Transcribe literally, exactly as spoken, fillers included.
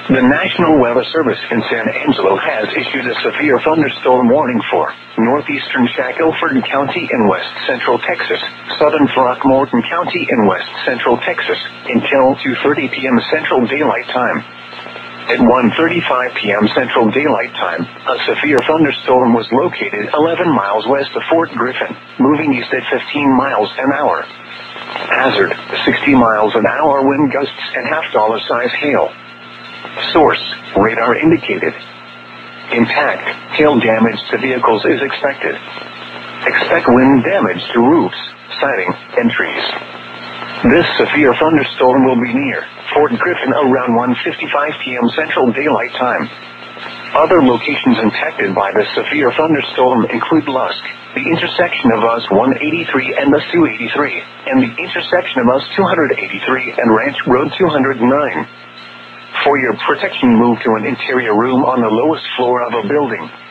The National Weather Service in San Angelo has issued a severe thunderstorm warning for northeastern Shackelford County in west central Texas, southern Throckmorton County in west central Texas, until two thirty p.m. Central Daylight Time. At one thirty-five p.m. Central Daylight Time, a severe thunderstorm was located eleven miles west of Fort Griffin, moving east at fifteen miles an hour. Hazard, sixty miles an hour wind gusts and half-dollar size hail. Source, radar indicated. Impact, hail damage to vehicles is expected. Expect wind damage to roofs, siding, and trees. This severe thunderstorm will be near Fort Griffin around one fifty-five p.m. Central Daylight Time. Other locations impacted by this severe thunderstorm include Lusk, the intersection of U S one eighty-three and U S two eighty-three, and the intersection of U S two eighty-three and Ranch Road two oh nine. For your protection, move to an interior room on the lowest floor of a building.